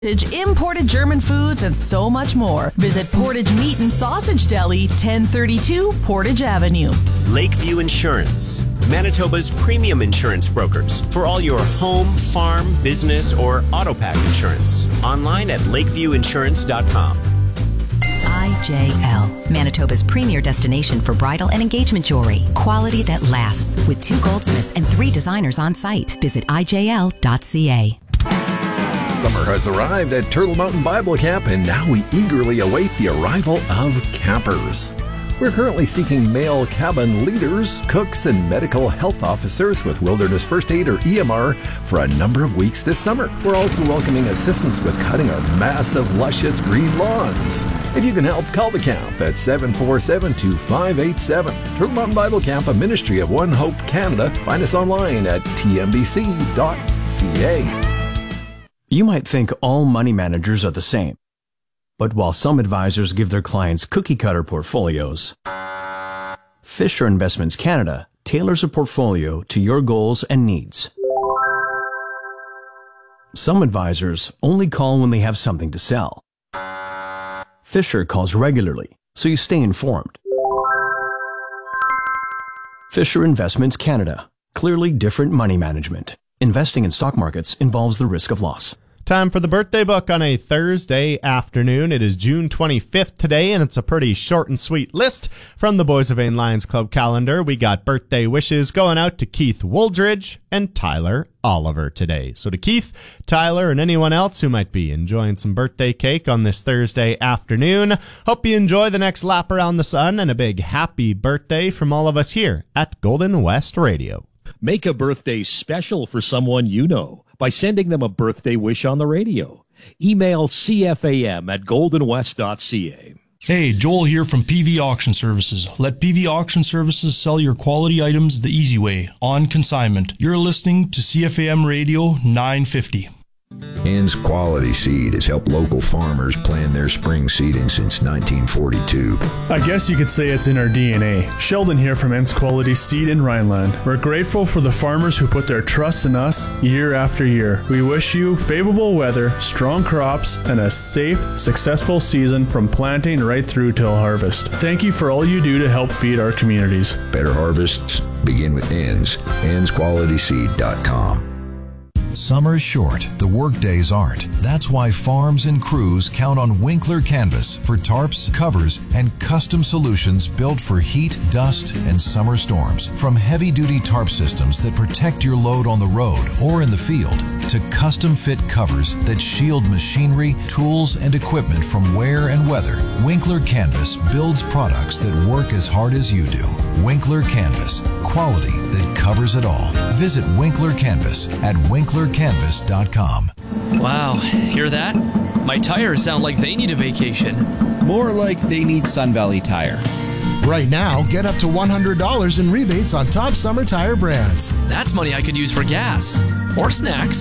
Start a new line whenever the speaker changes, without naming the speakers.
Imported German foods, and so much more. Visit Portage Meat and Sausage Deli, 1032 Portage Avenue.
Lakeview Insurance, Manitoba's premium insurance brokers for all your home, farm, business, or auto pack insurance. Online at lakeviewinsurance.com.
IJL, Manitoba's premier destination for bridal and engagement jewelry. Quality that lasts, with 2 goldsmiths and 3 designers on site. Visit IJL.ca.
Summer has arrived at Turtle Mountain Bible Camp, and now we eagerly await the arrival of campers. We're currently seeking male cabin leaders, cooks, and medical health officers with Wilderness First Aid or EMR for a number of weeks this summer. We're also welcoming assistance with cutting our massive, luscious green lawns. If you can help, call the camp at 747-2587. Turtle Mountain Bible Camp, a ministry of One Hope Canada. Find us online at tmbc.ca.
You might think all money managers are the same. But while some advisors give their clients cookie-cutter portfolios, Fisher Investments Canada tailors a portfolio to your goals and needs. Some advisors only call when they have something to sell. Fisher calls regularly, so you stay informed. Fisher Investments Canada. Clearly different money management. Investing in stock markets involves the risk of loss.
Time for the birthday book on a Thursday afternoon. It is June 25th today, and it's a pretty short and sweet list from the Boys of Vain Lions Club calendar. We got birthday wishes going out to Keith Wooldridge and Tyler Oliver today. So to Keith, Tyler, and anyone else who might be enjoying some birthday cake on this Thursday afternoon, hope you enjoy the next lap around the sun, and a big happy birthday from all of us here at Golden West Radio.
Make a birthday special for someone you know by sending them a birthday wish on the radio. Email cfam@goldenwest.ca.
Hey, Joel here from PV Auction Services. Let PV Auction Services sell your quality items the easy way, on consignment. You're listening to CFAM Radio 950.
Ann's Quality Seed has helped local farmers plan their spring seeding since 1942.
I guess you could say it's in our DNA. Sheldon here from Ann's Quality Seed in Rhineland. We're grateful for the farmers who put their trust in us year after year. We wish you favorable weather, strong crops, and a safe, successful season from planting right through till harvest. Thank you for all you do to help feed our communities.
Better harvests begin with Ann's. Ann'sQualitySeed.com.
Summer's short, the work days aren't. That's why farms and crews count on Winkler Canvas for tarps, covers, and custom solutions built for heat, dust, and summer storms. From heavy-duty tarp systems that protect your load on the road or in the field, to custom-fit covers that shield machinery, tools, and equipment from wear and weather, Winkler Canvas builds products that work as hard as you do. Winkler Canvas, quality that covers it all. Visit Winkler Canvas at winklercanvas.com.
Wow, hear that? My tires sound like they need a vacation.
More like they need Sun Valley Tire.
Right now, get up to $100 in rebates on top summer tire brands.
That's money I could use for gas or snacks.